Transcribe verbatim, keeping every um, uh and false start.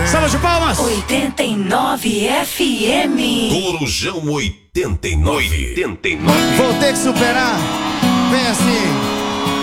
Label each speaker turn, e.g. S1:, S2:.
S1: Salva de palmas.
S2: oitenta e nove F M.
S3: Corujão oitenta e nove. oitenta e nove.
S1: Vou ter que superar. Vem assim.